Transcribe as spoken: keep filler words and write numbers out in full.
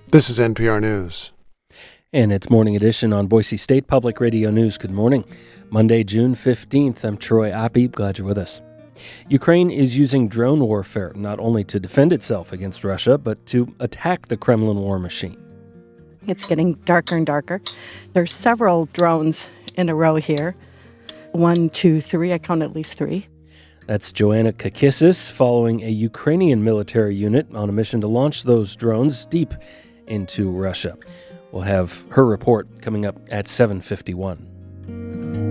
This is N P R News. And it's Morning Edition on Boise State Public Radio News. Good morning. Monday, June fifteenth. I'm Troy Oppie. Glad you're with us. Ukraine is using drone warfare not only to defend itself against Russia, but to attack the Kremlin war machine. It's getting darker and darker. There's several drones in a row here. One, two, three. I count at least three. That's Joanna Kakissis following a Ukrainian military unit on a mission to launch those drones deep into Russia. We'll have her report coming up at seven fifty-one.